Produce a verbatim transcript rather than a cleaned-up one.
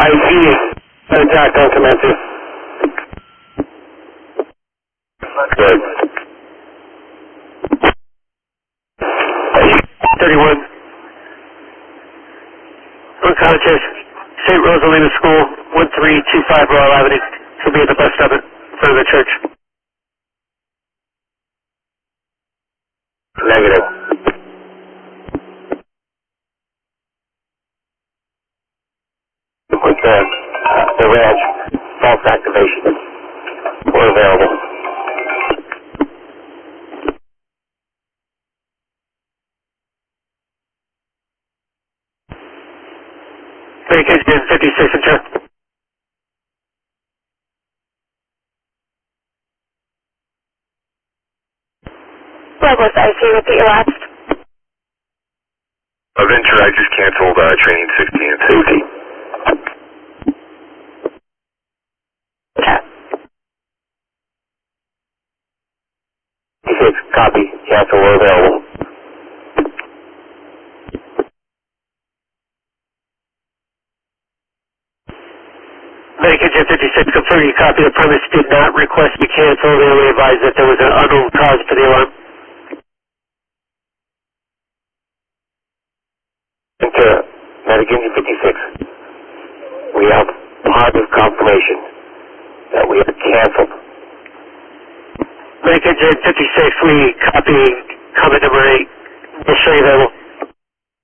I see attack on commencing. Good. thirty-one. Unconscious. Saint Rosalina School, one three two five Royal Avenue. She'll be at the bus stop in front of the church. Negative. With the, the ranch, false activation. We're available. Vacation fifty-six and check. Douglas, I see. Repeat your last. Adventure, I just canceled uh, training sixteen and safety. Okay. fifty-six, copy. Cancel, we're available. Vacation fifty-six, confirm you copy. The premise did not request to cancel. They only advised that there was an unknown cause for the alarm. Into Madaginji fifty-six, we have positive confirmation that we have canceled. Vacation fifty-six, we copy comment number eight. We'll show you that.